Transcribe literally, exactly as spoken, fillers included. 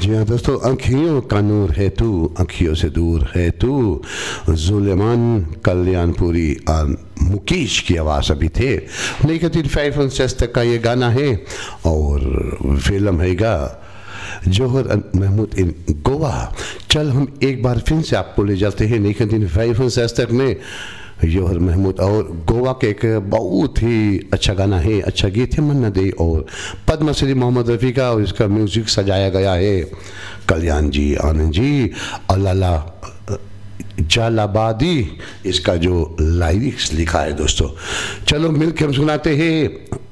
जी हाँ दोस्तों, आँखियों का नूर है तू, आँखियों से दूर है तू, जुलेमान कल्याणपुरी और मुकेश की आवाज़ अभी थे। लेकिन फाइव तक का ये गाना है और फिल्म हैगा जौहर महमूद इन गोवा। चल हम एक बार फिर से आपको ले जाते हैं लेकिन फाइव तक में जौहर महमूद और गोवा के एक बहुत ही अच्छा गाना है, अच्छा गीत है मन्ना दे और पद्मश्री मोहम्मद रफ़ी का, और इसका म्यूज़िक सजाया गया है कल्याण जी आनंद जी और लाला जालाबादी इसका जो लाइरिक्स लिखा है। दोस्तों चलो मिलकर हम सुनाते हैं